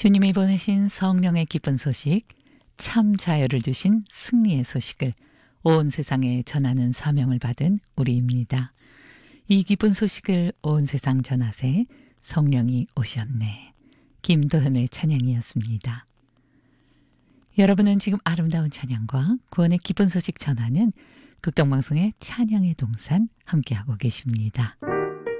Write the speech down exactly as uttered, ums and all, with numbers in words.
주님이 보내신 성령의 기쁜 소식, 참 자유를 주신 승리의 소식을 온 세상에 전하는 사명을 받은 우리입니다. 이 기쁜 소식을 온 세상 전하세 성령이 오셨네. 김도현의 찬양이었습니다. 여러분은 지금 아름다운 찬양과 구원의 기쁜 소식 전하는 극동방송의 찬양의 동산 함께하고 계십니다.